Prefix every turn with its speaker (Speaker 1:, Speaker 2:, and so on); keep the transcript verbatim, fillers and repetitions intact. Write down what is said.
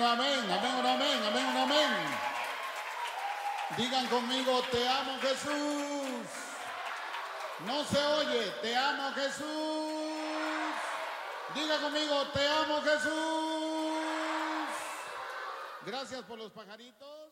Speaker 1: no amén, amén o no amén, amén o no amén. Digan conmigo, te amo Jesús. No se oye, te amo Jesús. Diga conmigo, te amo Jesús. Gracias por los pajaritos.